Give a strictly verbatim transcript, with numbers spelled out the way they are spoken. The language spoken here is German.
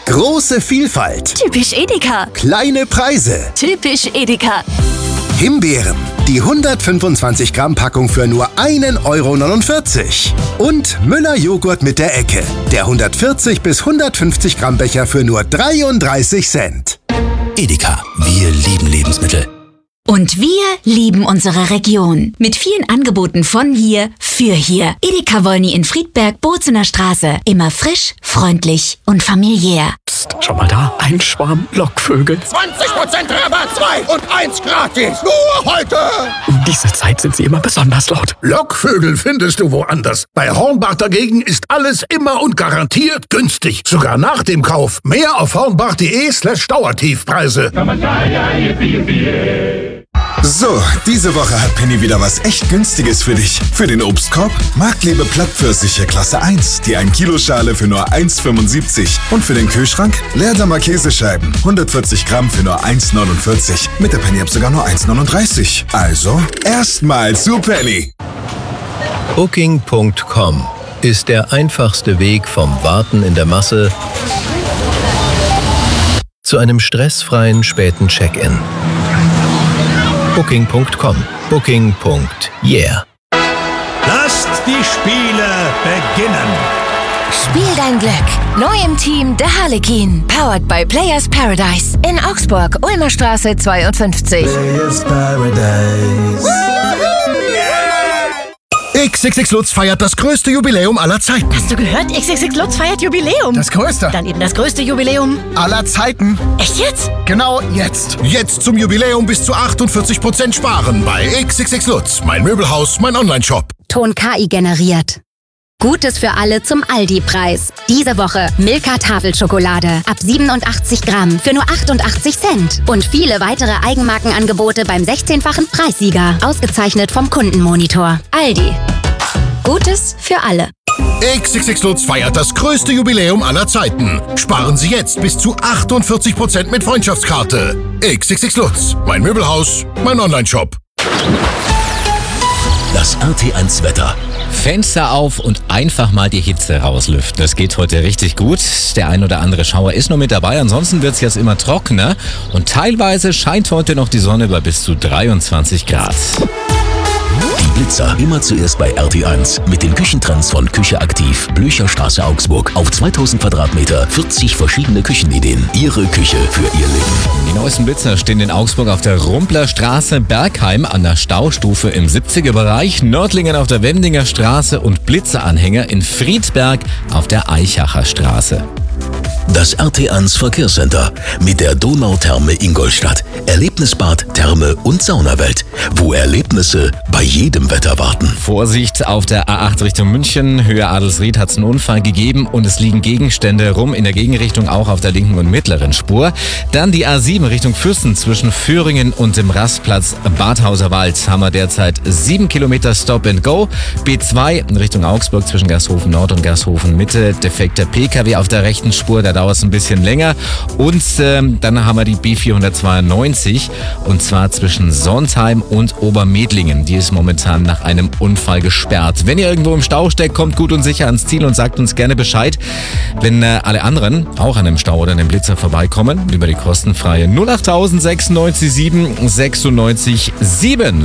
Große Vielfalt. Typisch Edeka. Kleine Preise. Typisch Edeka. Himbeeren. Die hundertfünfundzwanzig Gramm Packung für nur ein Euro neunundvierzig. Und Müller Joghurt mit der Ecke. Der hundertvierzig bis hundertfünfzig Gramm Becher für nur dreiunddreißig Cent. Edeka, wir lieben Lebensmittel. Und wir lieben unsere Region. Mit vielen Angeboten von hier, für hier. Edeka Wolny in Friedberg, Bozener Straße. Immer frisch, freundlich und familiär. Psst, schau mal da. Ein Schwarm Lockvögel. zwanzig Prozent Rabatt, zwei und eins gratis. Nur heute. Um diese Zeit sind sie immer besonders laut. Lockvögel findest du woanders. Bei Hornbach dagegen ist alles immer und garantiert günstig. Sogar nach dem Kauf. Mehr auf hornbach.de slash Dauertiefpreise. So, diese Woche hat Penny wieder was echt Günstiges für dich. Für den Obstkorb Marktliebe Plattpfirsiche Klasse eins, die ein Kilo Schale für nur eins fünfundsiebzig. Und für den Kühlschrank Leerdammer Käsescheiben, hundertvierzig Gramm für nur eins neunundvierzig. Mit der Penny-App sogar nur eins neununddreißig. Also, erstmal zu Penny. Booking Punkt com ist der einfachste Weg vom Warten in der Masse zu einem stressfreien späten Check-in. Booking Punkt com. Booking. Yeah. Lasst die Spiele beginnen. Spiel dein Glück. Neu im Team der Harlekin. Powered by Players Paradise. In Augsburg, Ulmer Straße zweiundfünfzig. Players Paradise. X X X Lutz feiert das größte Jubiläum aller Zeiten. Hast du gehört? X X X Lutz feiert Jubiläum. Das größte. Dann eben das größte Jubiläum aller Zeiten. Echt jetzt? Genau jetzt. Jetzt zum Jubiläum bis zu achtundvierzig Prozent sparen bei X X X Lutz. Mein Möbelhaus, mein Onlineshop. Ton K I generiert. Gutes für alle zum Aldi-Preis. Diese Woche Milka Tafelschokolade ab siebenundachtzig Gramm für nur achtundachtzig Cent. Und viele weitere Eigenmarkenangebote beim sechzehnfachen Preissieger. Ausgezeichnet vom Kundenmonitor. Aldi. Gutes für alle. X X X Lutz feiert das größte Jubiläum aller Zeiten. Sparen Sie jetzt bis zu achtundvierzig Prozent mit Freundschaftskarte. X X X Lutz. Mein Möbelhaus, mein Onlineshop. Das R T eins Wetter. Fenster auf und einfach mal die Hitze rauslüften. Das geht heute richtig gut. Der ein oder andere Schauer ist noch mit dabei. Ansonsten wird es jetzt immer trockener. Und teilweise scheint heute noch die Sonne bei bis zu dreiundzwanzig Grad. Die Blitzer immer zuerst bei R T eins. Mit den Küchentrends von Küche aktiv. Blücherstraße, Augsburg. Auf zweitausend Quadratmeter. vierzig verschiedene Küchenideen. Ihre Küche für Ihr Leben. Die neuesten Blitzer stehen in Augsburg auf der Rumpler Straße, Bergheim an der Staustufe im siebziger Bereich, Nördlingen auf der Wendinger Straße und Blitzeranhänger in Friedberg auf der Eichacher Straße. Das R T eins Verkehrscenter mit der Donautherme Ingolstadt. Erlebnisbad, Therme und Saunawelt, wo Erlebnisse bei jedem Wetter warten. Vorsicht, auf der A acht Richtung München, Höhe Adelsried hat es einen Unfall gegeben und es liegen Gegenstände rum in der Gegenrichtung, auch auf der linken und mittleren Spur. Dann die A sieben Richtung Fürsten zwischen Föhringen und dem Rastplatz Badhauser Wald haben wir derzeit sieben Kilometer Stop and Go. B zwei in Richtung Augsburg zwischen Gershofen Nord und Gershofen Mitte, defekter P K W auf der rechten Spur, da dauert es ein bisschen länger. Und ähm, dann haben wir die B vierhundertzweiundneunzig und zwar zwischen Sontheim und Obermedlingen. Die ist momentan nach einem Unfall gesperrt. Wenn ihr irgendwo im Stau steckt, kommt gut und sicher ans Ziel und sagt uns gerne Bescheid. Wenn äh, alle anderen auch an einem Stau oder einem Blitzer vorbeikommen, über die kostenfreie null acht sechsundneunzig sieben sechsundneunzig sieben.